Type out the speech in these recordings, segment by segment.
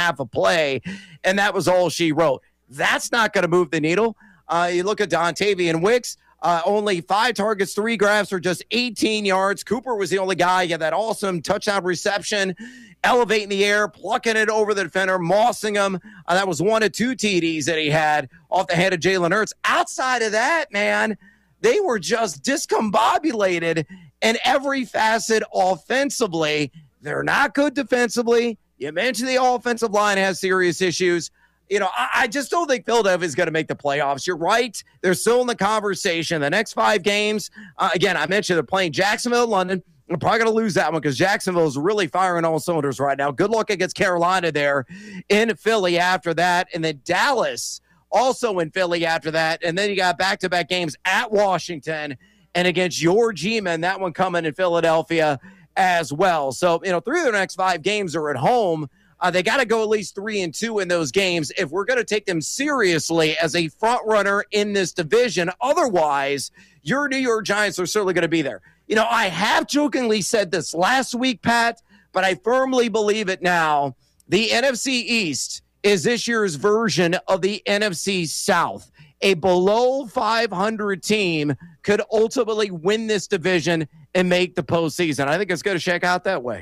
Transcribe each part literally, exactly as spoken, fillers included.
half a play, and that was all she wrote. That's not going to move the needle. Uh, you look at Dontavian Wicks, uh, only five targets, three grabs for just eighteen yards. Cooper was the only guy. He had that awesome touchdown reception, elevating the air, plucking it over the defender, mossing him. Uh, that was one of two T Ds that he had off the head of Jalen Hurts. Outside of that, man, they were just discombobulated in every facet offensively. They're not good defensively. You mentioned the offensive line has serious issues. You know, I, I just don't think Philadelphia is going to make the playoffs. You're right. They're still in the conversation. The next five games, uh, again, I mentioned they're playing Jacksonville, London. They're probably going to lose that one because Jacksonville is really firing all cylinders right now. Good luck against Carolina there in Philly after that. And then Dallas also in Philly after that. And then you got back-to-back games at Washington and against your G-men, that one coming in Philadelphia as well. So, you know, three of their next five games are at home. Uh, they got to go at least three and two in those games if we're going to take them seriously as a front runner in this division. Otherwise, your New York Giants are certainly going to be there. You know, I have jokingly said this last week, Pat, but I firmly believe it now. The N F C East is this year's version of the N F C South. A below five hundred team could ultimately win this division and make the postseason. I think it's going to shake out that way.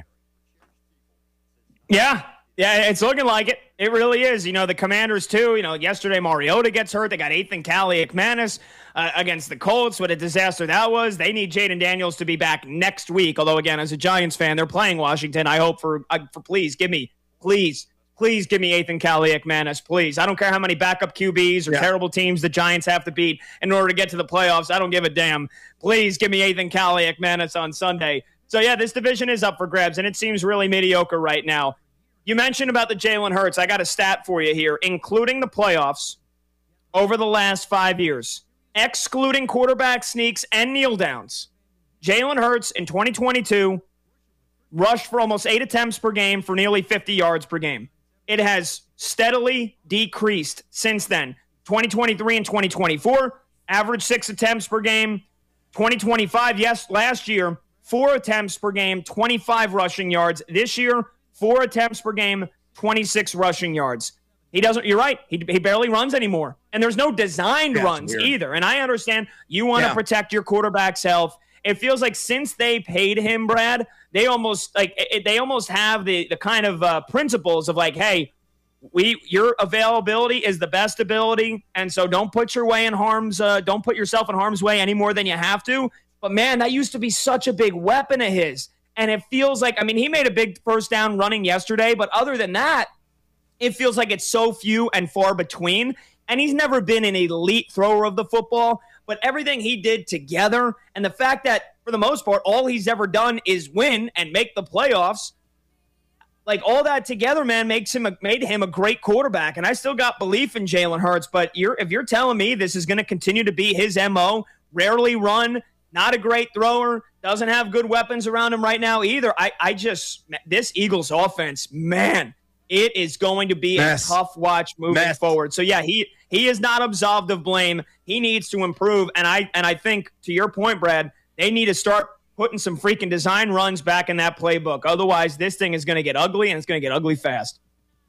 Yeah. Yeah, it's looking like it. It really is. You know, the Commanders, too. You know, yesterday Mariota gets hurt. They got Ethan Kaliakmanis uh, against the Colts. What a disaster that was. They need Jaden Daniels to be back next week. Although, again, as a Giants fan, they're playing Washington. I hope for, uh, for please, give me, please, please give me Ethan Kaliakmanis, please. I don't care how many backup Q Bs or yeah. terrible teams the Giants have to beat in order to get to the playoffs. I don't give a damn. Please give me Ethan Kaliakmanis on Sunday. So, yeah, this division is up for grabs, and it seems really mediocre right now. You mentioned about the Jalen Hurts. I got a stat for you here, including the playoffs over the last five years, excluding quarterback sneaks and kneel downs. Jalen Hurts in twenty twenty-two rushed for almost eight attempts per game for nearly fifty yards per game. It has steadily decreased since then. twenty twenty-three and twenty twenty-four, average six attempts per game. twenty twenty-five, yes, last year, four attempts per game, twenty-five rushing yards. This year, Four attempts per game, twenty-six rushing yards. He doesn't, you're right, he, he barely runs anymore. And there's no designed yeah, runs either. And I understand you want to yeah. protect your quarterback's health. It feels like since they paid him, Brad, they almost like it, they almost have the, the kind of uh, principles of like, hey, we your availability is the best ability. And so don't put your way in harm's, uh, don't put yourself in harm's way any more than you have to. But man, that used to be such a big weapon of his. And it feels like, I mean, he made a big first down running yesterday, but other than that, it feels like it's so few and far between. And he's never been an elite thrower of the football, but everything he did together and the fact that, for the most part, all he's ever done is win and make the playoffs, like all that together, man, makes him a, made him a great quarterback. And I still got belief in Jalen Hurts, but you're if you're telling me this is going to continue to be his M O, rarely run, not a great thrower, doesn't have good weapons around him right now either. I, I just, this Eagles offense, man, it is going to be Mess. a tough watch moving Mess. forward. So yeah, he he is not absolved of blame. He needs to improve. And I and I think, to your point, Brad, they need to start putting some freaking design runs back in that playbook. Otherwise, this thing is going to get ugly, and it's going to get ugly fast.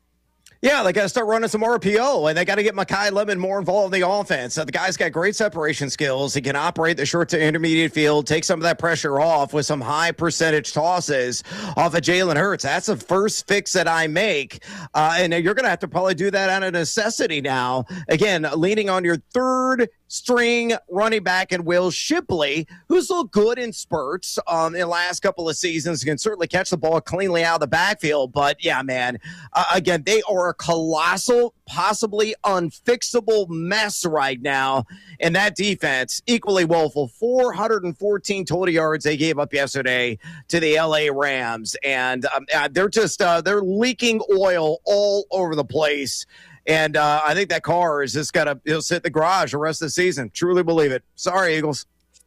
Yeah, they got to start running some R P O, and they got to get Mekhi Lemon more involved in the offense. So the guy's got great separation skills. He can operate the short to intermediate field, take some of that pressure off with some high percentage tosses off of Jalen Hurts. That's the first fix that I make, uh, and you're going to have to probably do that out of necessity now. Again, leaning on your third string running back and Will Shipley, who's looked good in spurts um, in the last couple of seasons, can certainly catch the ball cleanly out of the backfield. But yeah, man, uh, again, they are a colossal, possibly unfixable mess right now. And that defense, equally woeful, four hundred fourteen total yards they gave up yesterday to the L A Rams. And um, uh, they're just, uh, they're leaking oil all over the place. And uh, I think that car is just got to he'll sit in the garage the rest of the season. Truly believe it. Sorry, Eagles.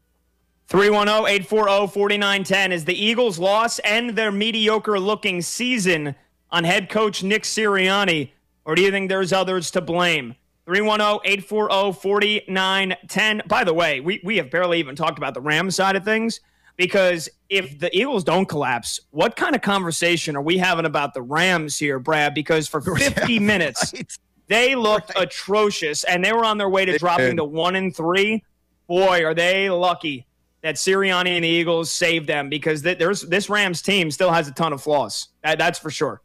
three one zero, eight four zero, four nine one zero. Is the Eagles' loss and their mediocre-looking season on head coach Nick Sirianni, or do you think there's others to blame? three one zero, eight four zero, four nine one zero. By the way, we, we have barely even talked about the Rams side of things, because if the Eagles don't collapse, what kind of conversation are we having about the Rams here, Brad? Because for fifty yeah, minutes, right. they looked right. atrocious, and they were on their way to they dropping did. to one and three. Boy, are they lucky that Sirianni and the Eagles saved them, because th- there's this Rams team still has a ton of flaws. That, that's for sure.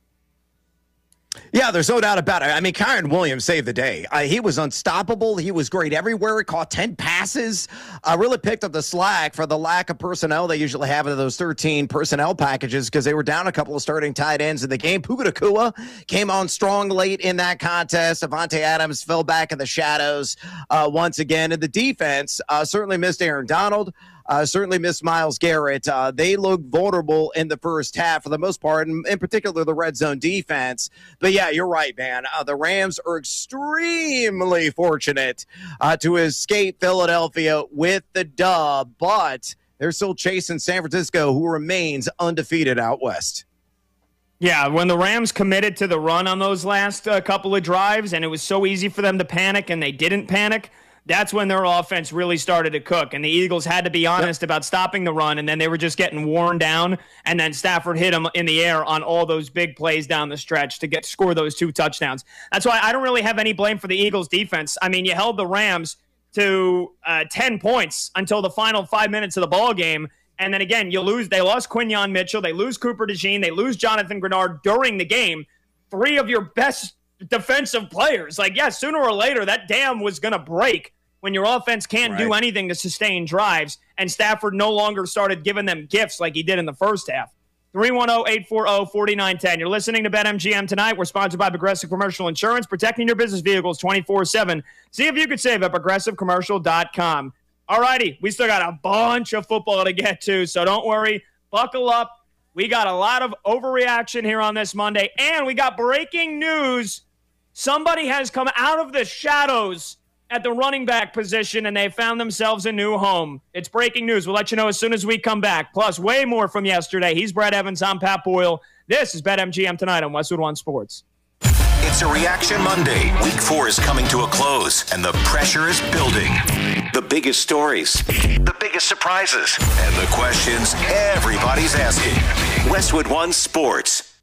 Yeah, there's no doubt about it. I mean, Kyren Williams saved the day. Uh, he was unstoppable. He was great everywhere. He caught ten passes. Uh, really picked up the slack for the lack of personnel they usually have in those thirteen personnel packages, because they were down a couple of starting tight ends in the game. Puka Nacua came on strong late in that contest. Avante Adams fell back in the shadows uh, once again. And the defense uh, certainly missed Aaron Donald. Uh, certainly missed Myles Garrett. Uh, they looked vulnerable in the first half for the most part, and in particular the red zone defense. But yeah, you're right, man. Uh, the Rams are extremely fortunate uh, to escape Philadelphia with the dub, but they're still chasing San Francisco, who remains undefeated out west. Yeah, when the Rams committed to the run on those last uh, couple of drives, and it was so easy for them to panic, and they didn't panic, that's when their offense really started to cook. And the Eagles had to be honest yep. about stopping the run, and then they were just getting worn down. And then Stafford hit them in the air on all those big plays down the stretch to get score those two touchdowns. That's why I don't really have any blame for the Eagles defense. I mean, you held the Rams to uh, ten points until the final five minutes of the ball game. And then again, you lose. They lost Quinyon Mitchell. They lose Cooper DeJean. They lose Jonathan Grenard during the game. Three of your best defensive players. Like, yeah, sooner or later, that dam was going to break when your offense can't right. do anything to sustain drives, and Stafford no longer started giving them gifts like he did in the first half. three one zero, eight four zero, four nine one zero. You're listening to BetMGM tonight. We're sponsored by Progressive Commercial Insurance, protecting your business vehicles twenty-four seven. See if you could save at progressive commercial dot com. All righty, we still got a bunch of football to get to, so don't worry. Buckle up. We got a lot of overreaction here on this Monday, and we got breaking news. Somebody has come out of the shadows at the running back position, and they found themselves a new home. It's breaking news. We'll let you know as soon as we come back. Plus, way more from yesterday. He's Brad Evans. I'm Pat Boyle. This is BetMGM tonight on Westwood One Sports. It's a Reaction Monday. Week four is coming to a close, and the pressure is building. The biggest stories, the biggest surprises, and the questions everybody's asking. Westwood One Sports.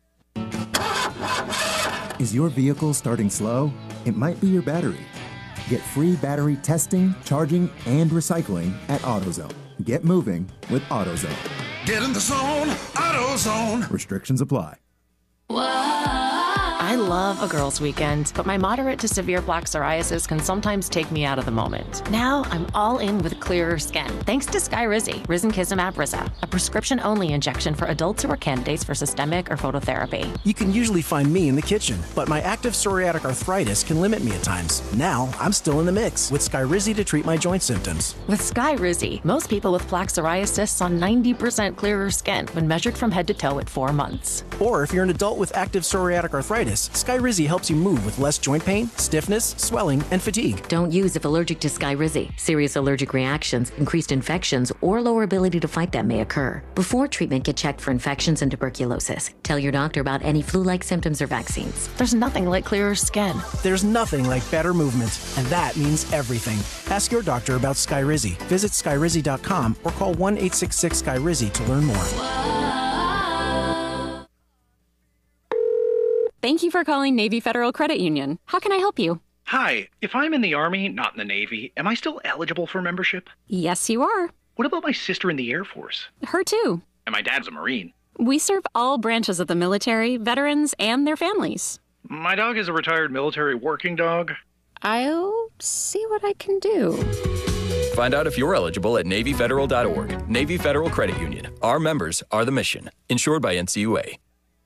Is your vehicle starting slow? It might be your battery. Get free battery testing, charging, and recycling at AutoZone. Get moving with AutoZone. Get in the zone, AutoZone. Restrictions apply. I love a girls' weekend, but my moderate to severe plaque psoriasis can sometimes take me out of the moment. Now I'm all in with clearer skin, thanks to Skyrizi, Risankizumab Riza, a prescription-only injection for adults who are candidates for systemic or phototherapy. You can usually find me in the kitchen, but my active psoriatic arthritis can limit me at times. Now I'm still in the mix with Skyrizi to treat my joint symptoms. With Skyrizi, most people with plaque psoriasis saw ninety percent clearer skin when measured from head to toe at four months. Or if you're an adult with active psoriatic arthritis, Skyrizi helps you move with less joint pain, stiffness, swelling, and fatigue. Don't use if allergic to Skyrizi. Serious allergic reactions, increased infections, or lower ability to fight them may occur. Before treatment, get checked for infections and tuberculosis. Tell your doctor about any flu-like symptoms or vaccines. There's nothing like clearer skin. There's nothing like better movement, and that means everything. Ask your doctor about Skyrizi. Visit Skyrizi dot com or call one eight six six Skyrizi to learn more. Thank you for calling Navy Federal Credit Union. How can I help you? Hi. If I'm in the Army, not in the Navy, am I still eligible for membership? Yes, you are. What about my sister in the Air Force? Her too. And my dad's a Marine. We serve all branches of the military, veterans, and their families. My dog is a retired military working dog. I'll see what I can do. Find out if you're eligible at Navy Federal dot org. Navy Federal Credit Union. Our members are the mission. Insured by N C U A.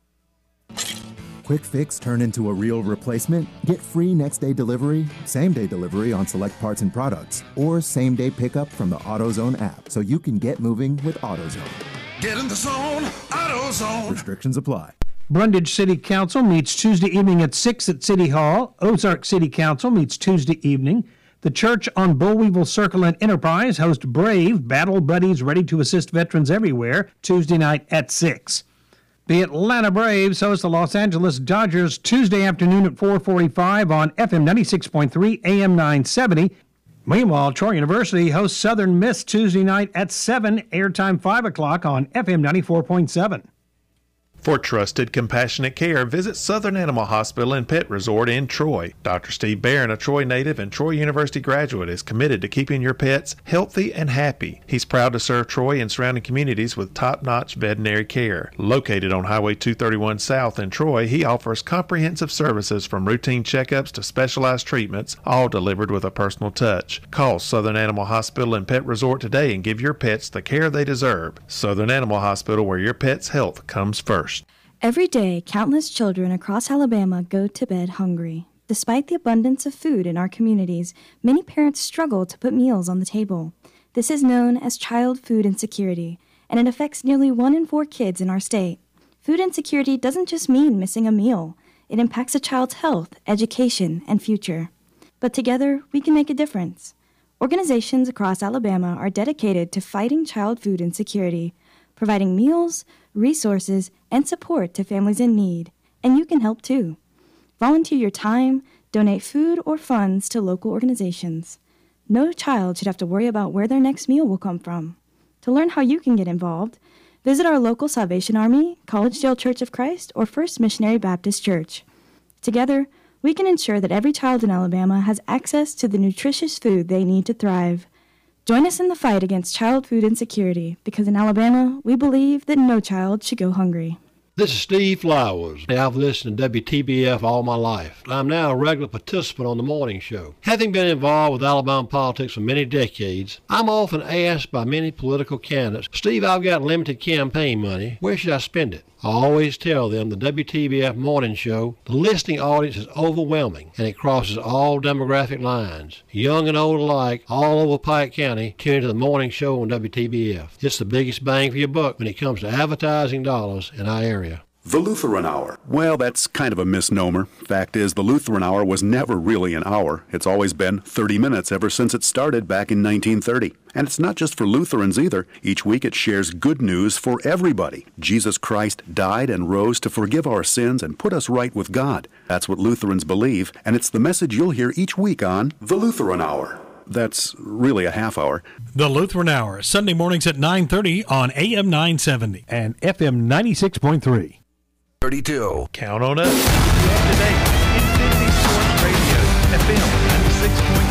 Quick fix turn into a real replacement? Get free next day delivery, same day delivery on select parts and products, or same day pickup from the AutoZone app so you can get moving with AutoZone. Get in the zone, AutoZone. Restrictions apply. Brundage City Council meets Tuesday evening at six at City Hall. Ozark City Council meets Tuesday evening. The Church on Bullweevil Circle and Enterprise host Brave, battle buddies ready to assist veterans everywhere, Tuesday night at six. The Atlanta Braves host the Los Angeles Dodgers Tuesday afternoon at four forty-five on F M ninety-six point three, A M nine seventy. Meanwhile, Troy University hosts Southern Miss Tuesday night at seven, airtime five o'clock on F M ninety-four point seven. For trusted, compassionate care, visit Southern Animal Hospital and Pet Resort in Troy. Doctor Steve Barron, a Troy native and Troy University graduate, is committed to keeping your pets healthy and happy. He's proud to serve Troy and surrounding communities with top-notch veterinary care. Located on Highway two thirty-one South in Troy, he offers comprehensive services from routine checkups to specialized treatments, all delivered with a personal touch. Call Southern Animal Hospital and Pet Resort today and give your pets the care they deserve. Southern Animal Hospital, where your pet's health comes first. Every day, countless children across Alabama go to bed hungry. Despite the abundance of food in our communities, many parents struggle to put meals on the table. This is known as child food insecurity, and it affects nearly one in four kids in our state. Food insecurity doesn't just mean missing a meal. It impacts a child's health, education, and future. But together, we can make a difference. Organizations across Alabama are dedicated to fighting child food insecurity, providing meals, resources, and support to families in need, and you can help too. Volunteer your time, donate food or funds to local organizations. No child should have to worry about where their next meal will come from. To learn how you can get involved, visit our local Salvation Army, Collegedale Church of Christ, or First Missionary Baptist Church. Together, we can ensure that every child in Alabama has access to the nutritious food they need to thrive. Join us in the fight against child food insecurity, because in Alabama, we believe that no child should go hungry. This is Steve Flowers. I've listened to W T B F all my life. I'm now a regular participant on the morning show. Having been involved with Alabama politics for many decades, I'm often asked by many political candidates, Steve, I've got limited campaign money. Where should I spend it? I always tell them the W T B F morning show, the listening audience is overwhelming, and it crosses all demographic lines. Young and old alike, all over Pike County, tune into the morning show on W T B F. It's the biggest bang for your buck when it comes to advertising dollars in our area. The Lutheran Hour. Well, that's kind of a misnomer. Fact is, the Lutheran Hour was never really an hour. It's always been thirty minutes ever since it started back in nineteen thirty. And it's not just for Lutherans either. Each week it shares good news for everybody. Jesus Christ died and rose to forgive our sins and put us right with God. That's what Lutherans believe, and it's the message you'll hear each week on The Lutheran Hour. That's really a half hour. The Lutheran Hour, Sunday mornings at nine thirty on A M nine seventy and F M ninety-six point three. thirty-two. Count on us. Today, Infinity Sports Radio, F M ninety-six point three.